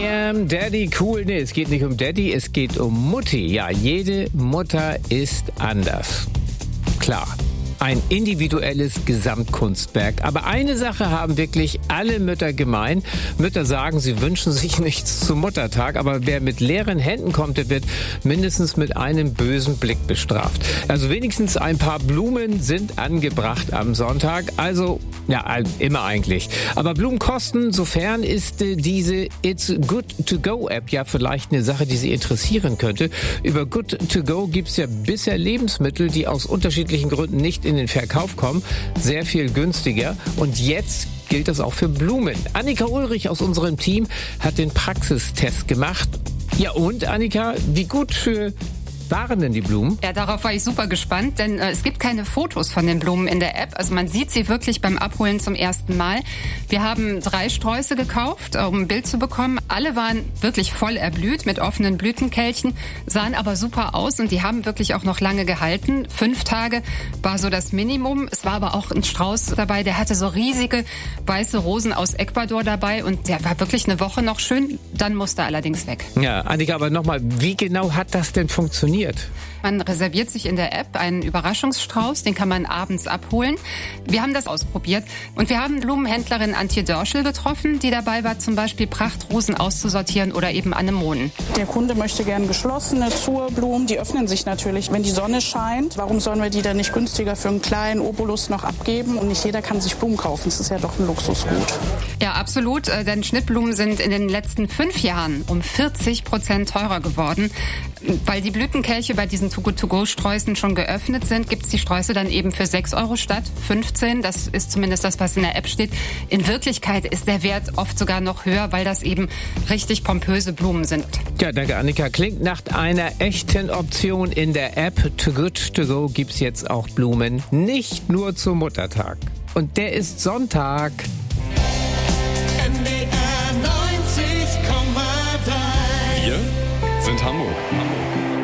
am Daddy cool. Nee, es geht nicht um Daddy, es geht um Mutti. Ja, jede Mutter ist anders. Klar. Ein individuelles Gesamtkunstwerk. Aber eine Sache haben wirklich alle Mütter gemein. Mütter sagen, sie wünschen sich nichts zum Muttertag, aber wer mit leeren Händen kommt, der wird mindestens mit einem bösen Blick bestraft. Also wenigstens ein paar Blumen sind angebracht am Sonntag. Also, ja, immer eigentlich. Aber Blumen kosten, sofern ist diese It's Good To Go App ja vielleicht eine Sache, die Sie interessieren könnte. Über Good To Go gibt's ja bisher Lebensmittel, die aus unterschiedlichen Gründen nicht in den Verkauf kommen, sehr viel günstiger. Und jetzt gilt das auch für Blumen. Annika Ulrich aus unserem Team hat den Praxistest gemacht. Ja und, Annika, wie gut waren denn die Blumen? Ja, darauf war ich super gespannt, denn es gibt keine Fotos von den Blumen in der App. Also man sieht sie wirklich beim Abholen zum ersten Mal. Wir haben 3 Sträuße gekauft, um ein Bild zu bekommen. Alle waren wirklich voll erblüht mit offenen Blütenkelchen, sahen aber super aus und die haben wirklich auch noch lange gehalten. 5 Tage war so das Minimum. Es war aber auch ein Strauß dabei, der hatte so riesige weiße Rosen aus Ecuador dabei und der war wirklich eine Woche noch schön. Dann musste er allerdings weg. Ja, Annika, aber nochmal, wie genau hat das denn funktioniert? Man reserviert sich in der App einen Überraschungsstrauß, den kann man abends abholen. Wir haben das ausprobiert und wir haben Blumenhändlerin Antje Dörschel getroffen, die dabei war, zum Beispiel Prachtrosen auszusortieren oder eben Anemonen. Der Kunde möchte gerne geschlossene Zurblumen, die öffnen sich natürlich, wenn die Sonne scheint. Warum sollen wir die dann nicht günstiger für einen kleinen Obolus noch abgeben? Und nicht jeder kann sich Blumen kaufen, das ist ja doch ein Luxusgut. Ja, absolut, denn Schnittblumen sind in den letzten 5 Jahren um 40% teurer geworden. Weil die Blütenkelche bei diesen To-Go-Sträußen schon geöffnet sind, gibt es die Sträuße dann eben für 6 € statt 15. Das ist zumindest das, was in der App steht. In Wirklichkeit ist der Wert oft sogar noch höher, weil das eben richtig pompöse Blumen sind. Ja, danke Annika. Klingt nach einer echten Option in der App. Too Good To Go gibt's jetzt auch Blumen. Nicht nur zum Muttertag. Und der ist Sonntag.